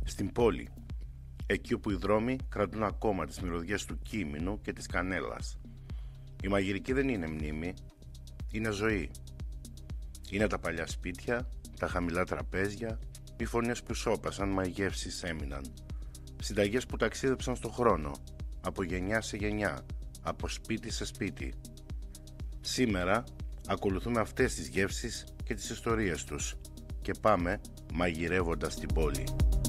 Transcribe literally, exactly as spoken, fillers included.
στην πόλη, εκεί όπου οι δρόμοι κρατούν ακόμα τις μυρωδιές του κίμηνου και της κανέλας. Η μαγειρική δεν είναι μνήμη, είναι ζωή. Είναι τα παλιά σπίτια, τα χαμηλά τραπέζια, οι φωνές που σώπασαν μα οι γεύσεις έμειναν. Συνταγές που ταξίδεψαν στο χρόνο, από γενιά σε γενιά, από σπίτι σε σπίτι. Σήμερα ακολουθούμε αυτές τις γεύσεις και τις ιστορίες τους και πάμε μαγειρεύοντας την πόλη.